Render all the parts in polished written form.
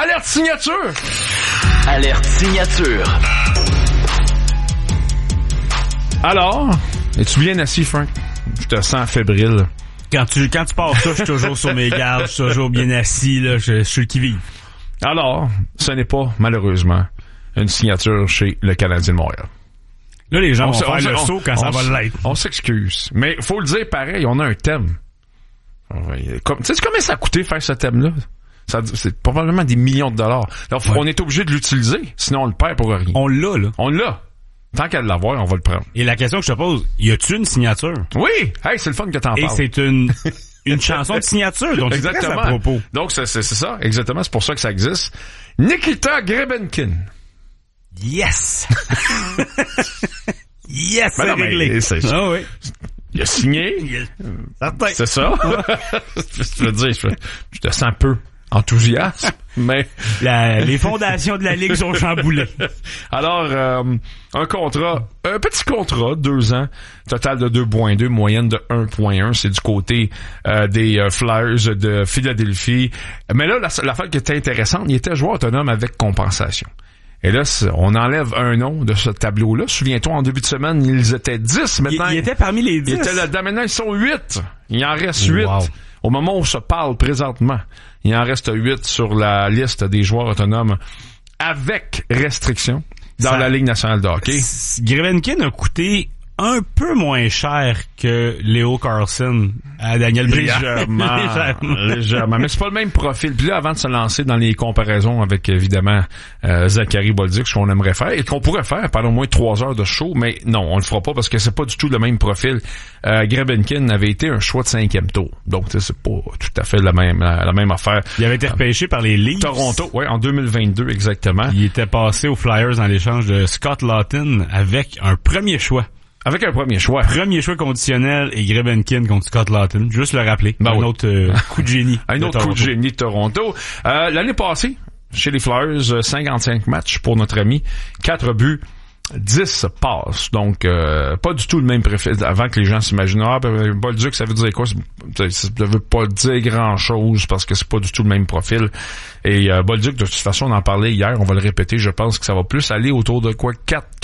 Alerte signature! Alerte signature. Alors, es-tu bien assis, Frank? Je te sens fébrile. Quand tu pars ça, je suis toujours sur mes gardes, je suis toujours bien assis, là, je suis le qui-vive. Alors, ce n'est pas, malheureusement, une signature chez le Canadien de Montréal. Là, les gens vont faire le saut quand ça va l'être. On s'excuse. Mais faut le dire pareil, on a un thème. Tu sais combien ça a coûté faire ce thème-là? C'est probablement des millions de dollars. Alors, on est obligé de l'utiliser, sinon on le perd pour rien. On l'a, là. On l'a. Tant qu'à l'avoir, on va le prendre. Et la question que je te pose, y a-tu une signature? Oui! Hey, c'est le fun que t'en parles. Et c'est une chanson de signature, donc exactement. C'est très à propos. Donc, c'est ça, exactement, c'est pour ça que ça existe. Nikita Grebenkin. Yes! Yes, ben c'est réglé. Ah oui. Il a signé. C'est ça. Je veux dire, je te sens un peu enthousiaste, mais... les fondations de la Ligue sont chamboulées. Alors, un petit contrat, 2 ans, total de 2.2, moyenne de 1.1, c'est du côté des Flyers de Philadelphie. Mais là, l'affaire qui était intéressante, il était joueur autonome avec compensation. Et là, on enlève un nom de ce tableau-là. Souviens-toi, en début de semaine, ils étaient 10. Maintenant, il était parmi les 10. Maintenant, ils sont 8. Il en reste 8. Wow. Au moment où on se parle présentement, il en reste 8 sur la liste des joueurs autonomes avec restriction dans la Ligue nationale de hockey. Grebenkin a coûté un peu moins cher que Leo Carlson à Daniel Briand. Légèrement. Mais c'est pas le même profil. Puis là, avant de se lancer dans les comparaisons avec, évidemment, Zachary Bolduc, ce qu'on aimerait faire, et qu'on pourrait faire pendant au moins 3 heures de show, mais non, on le fera pas parce que c'est pas du tout le même profil. Grebenkin avait été un choix de 5e tour. Donc, c'est pas tout à fait la même affaire. Il avait été repêché par les Leafs. Toronto, oui, en 2022, exactement. Il était passé aux Flyers dans l'échange de Scott Laughton avec un premier choix. Avec un premier choix. Premier choix conditionnel et Grebenkin contre Scott Laughton. Juste le rappeler. Autre coup de génie. Un autre coup de génie de Toronto. L'année passée, chez les Flyers, 55 matchs pour notre ami. 4 buts. 10 passes. Donc, pas du tout le même profil. Avant que les gens s'imaginent, Bolduc, ça veut dire quoi? Ça veut pas dire grand-chose parce que c'est pas du tout le même profil. Et Bolduc, de toute façon, on en parlait hier, on va le répéter, je pense que ça va plus aller autour de quoi?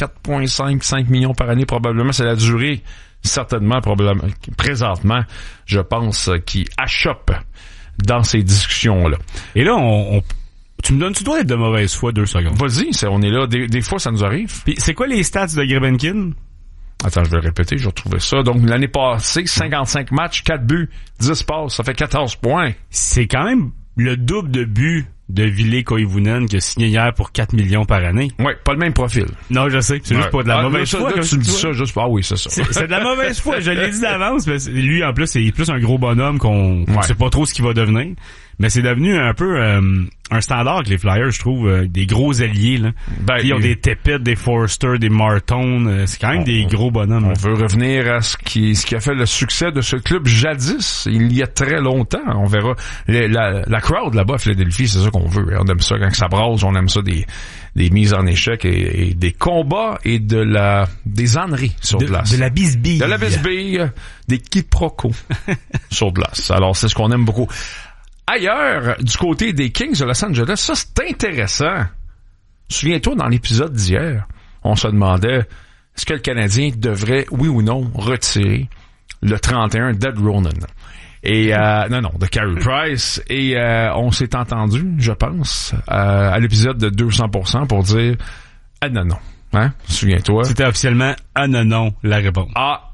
4.5, 5 millions par année, probablement. C'est la durée, certainement, probablement, présentement, je pense, qui achoppe dans ces discussions-là. Et là, tu me donnes-tu dois être de mauvaise foi 2 secondes? Vas-y, on est là. Des fois, ça nous arrive. Puis c'est quoi les stats de Grebenkin? Attends, je vais le répéter, je vais retrouver ça. Donc, l'année passée, 55 matchs, 4 buts, 10 passes, ça fait 14 points. C'est quand même le double de buts de Ville Koivunen qui a signé hier pour 4 millions par année. Oui, pas le même profil. Non, je sais. C'est juste pas de la mauvaise foi. Là, tu me dis ça juste... Ah oui, c'est ça. C'est de la mauvaise foi. Je l'ai dit d'avance. Mais lui, en plus, c'est plus un gros bonhomme qu'on sait pas trop ce qu'il va devenir. Mais c'est devenu un peu un standard avec les Flyers, je trouve, des gros alliés. Là. Ils ont des Tepitt, des Forster, des Martone. C'est quand même des gros bonhommes. On veut revenir à ce qui a fait le succès de ce club jadis, il y a très longtemps. On verra la crowd là-bas à Philadelphie, c'est ça qu'on veut. On aime ça quand ça brasse, on aime ça des mises en échec et des combats et des âneries sur glace. De la bisbille. De la bisbille, des quiproquos sur glace. Alors, c'est ce qu'on aime beaucoup. Ailleurs, du côté des Kings de Los Angeles, ça c'est intéressant. Souviens-toi, dans l'épisode d'hier, on se demandait est-ce que le Canadien devrait, oui ou non, retirer le 31 d'Ed Ronan. Et de Carey Price. Et on s'est entendu, je pense, à l'épisode de 200% pour dire non. Hein? Souviens-toi. C'était officiellement non, la réponse.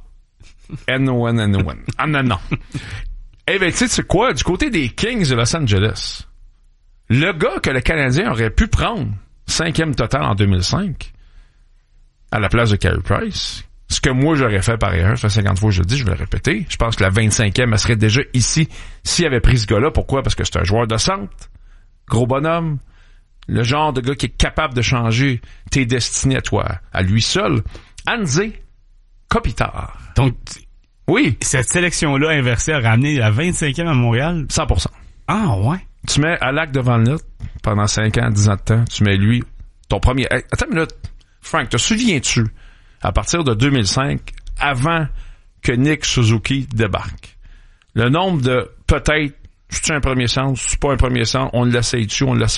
N-O-N. Non. Eh ben, tu sais quoi? Du côté des Kings de Los Angeles, le gars que le Canadien aurait pu prendre 5e total en 2005 à la place de Carey Price, ce que moi j'aurais fait par ailleurs, ça fait 50 fois que je le dis, je vais le répéter, je pense que la 25e, elle serait déjà ici s'il avait pris ce gars-là. Pourquoi? Parce que c'est un joueur de centre, gros bonhomme, le genre de gars qui est capable de changer tes destinées à toi, à lui seul. Anze Kopitar. Donc, oui. Cette sélection-là inversée a ramené la 25e à Montréal? 100%. Ah, ouais. Tu mets Alak devant le net pendant 5 ans, 10 ans de temps. Tu mets lui, ton premier... Hey, attends une minute. Frank, te souviens-tu, à partir de 2005, avant que Nick Suzuki débarque, le nombre de peut-être, c'est un premier centre, c'est pas un premier centre, on l'essaye dessus, on l'essaye